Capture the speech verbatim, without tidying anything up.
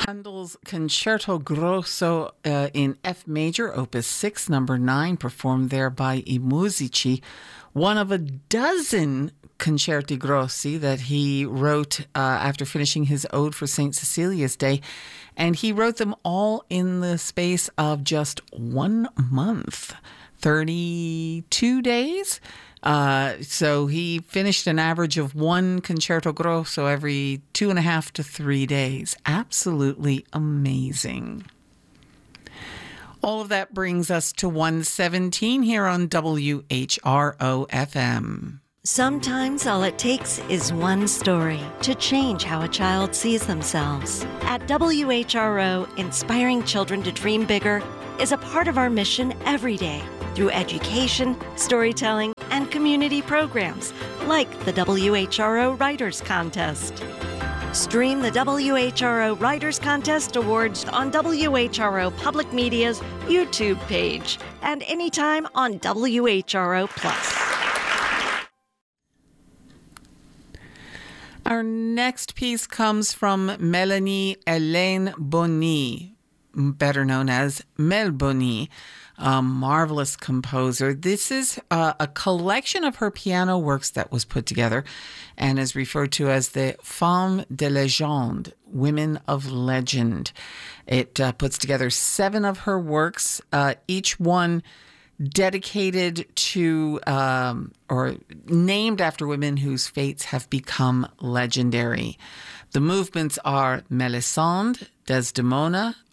Handel's Concerto Grosso uh, in F major, opus six, number nine, performed there by I Musici, one of a dozen concerti grossi that he wrote uh, after finishing his ode for Saint Cecilia's Day. And he wrote them all in the space of just one month, thirty-two days. Uh, so he finished an average of one concerto grosso every two and a half to three days. Absolutely amazing. All of that brings us to one seventeen here on W H R O F M. Sometimes all it takes is one story to change how a child sees themselves. At W H R O, inspiring children to dream bigger is a part of our mission every day through education, storytelling, and community programs like the W H R O Writers Contest. Stream the W H R O Writers Contest Awards on W H R O Public Media's YouTube page and anytime on W H R O Plus. Our next piece comes from Mélanie Hélène Bonny, better known as Mel Bonny, a marvelous composer. This is uh, a collection of her piano works that was put together and is referred to as the Femmes de Légende, Women of Legend. It uh, puts together seven of her works, uh, each one dedicated to um, or named after women whose fates have become legendary. The movements are Melisande, Desdemona,